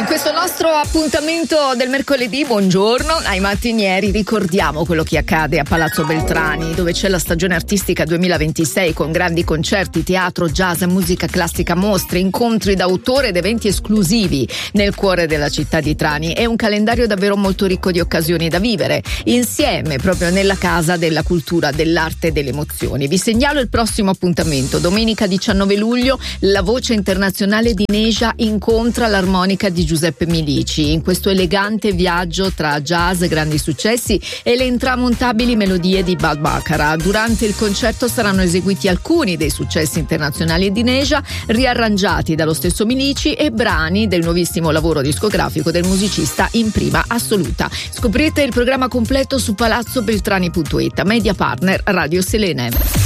In questo nostro appuntamento del mercoledì, buongiorno ai mattinieri, ricordiamo quello che accade a Palazzo Beltrani, dove c'è la stagione artistica 2026 con grandi concerti, teatro, jazz, musica classica, mostre, incontri d'autore ed eventi esclusivi nel cuore della città di Trani. È un calendario davvero molto ricco di occasioni da vivere insieme proprio nella casa della cultura, dell'arte e delle emozioni. Vi segnalo il prossimo appuntamento, domenica 19 luglio, la voce internazionale di Neja incontra l'armonica di Giuseppe Milici in questo elegante viaggio tra jazz, grandi successi e le intramontabili melodie di Bad Baccara. Durante il concerto saranno eseguiti alcuni dei successi internazionali di Neja, riarrangiati dallo stesso Milici, e brani del nuovissimo lavoro discografico del musicista in prima assoluta. Scoprite il programma completo su palazzobeltrani.it. Media partner Radio Selene.